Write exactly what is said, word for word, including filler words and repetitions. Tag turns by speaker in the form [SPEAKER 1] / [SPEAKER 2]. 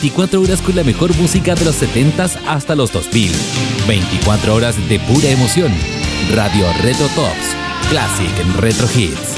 [SPEAKER 1] veinticuatro horas con la mejor música de los setentas hasta los dos mil. veinticuatro horas de pura emoción. Radio Retro Tops. Classic Retro Hits.